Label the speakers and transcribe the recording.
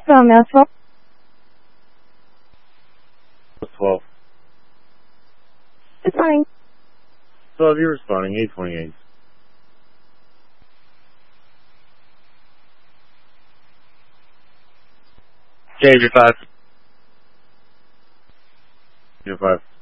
Speaker 1: From L12.
Speaker 2: 12.
Speaker 1: Responding.
Speaker 2: 12, you're responding. 828. Change your 5. Your 5.